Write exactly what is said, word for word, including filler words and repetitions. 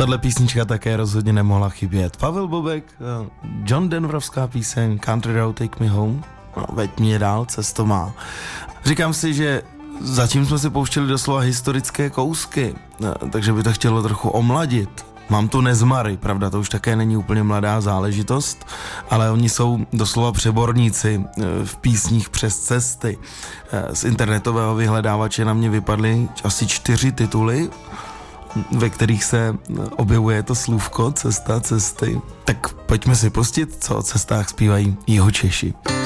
tahle písnička také rozhodně nemohla chybět. Pavel Bobek, John Denverovská píseň Country Road Take Me Home, no, veď mě dál, cesto má. Říkám si, že zatím jsme si pouštěli doslova historické kousky, takže by to chtělo trochu omladit. Mám tu Nezmary, pravda, to už také není úplně mladá záležitost, ale oni jsou doslova přeborníci v písních přes cesty. Z internetového vyhledávače na mě vypadly asi čtyři tituly, ve kterých se objevuje to slůvko cesta, cesty. Tak pojďme si pustit, co o cestách zpívají Jihočeši.